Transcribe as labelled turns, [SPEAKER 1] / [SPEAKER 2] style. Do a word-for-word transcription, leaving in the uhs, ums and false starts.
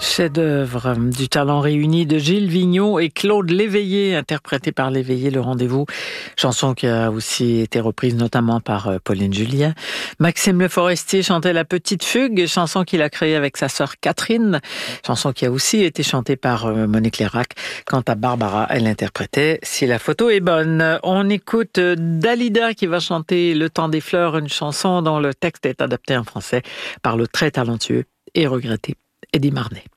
[SPEAKER 1] Chef-d'œuvre du talent réuni de Gilles Vigneault et Claude Léveillé, interprété par Léveillé, Le Rendez-vous. Chanson qui a aussi été reprise notamment par Pauline Julien. Maxime Le Forestier chantait La Petite Fugue, chanson qu'il a créée avec sa sœur Catherine. Chanson qui a aussi été chantée par Monique Lérac. Quant à Barbara, elle interprétait Si la photo est bonne. On écoute Dalida qui va chanter Le Temps des Fleurs, une chanson dont le texte est adapté en français par le très talentueux et regretté Eddy Marnay.